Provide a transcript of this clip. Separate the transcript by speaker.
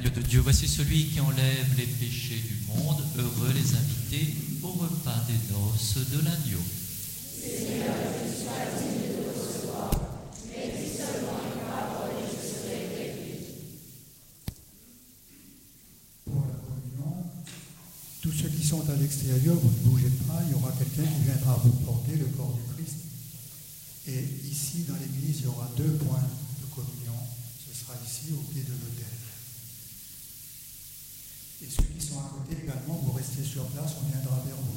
Speaker 1: Agneau de Dieu, voici celui qui enlève les péchés du monde. Heureux les invités au repas des noces de l'agneau.
Speaker 2: Seigneur, je sois digne de recevoir, mais dis seulement une parole et je serai guéri.
Speaker 3: Pour la communion, tous ceux qui sont à l'extérieur, vous ne bougez pas, il y aura quelqu'un qui viendra vous porter le corps du Christ. Et ici, dans l'église, il y aura 2 points de communion. Ce sera ici, au pied de l'autel. Et ceux qui sont à côté également, vous restez sur place, on viendra vers vous.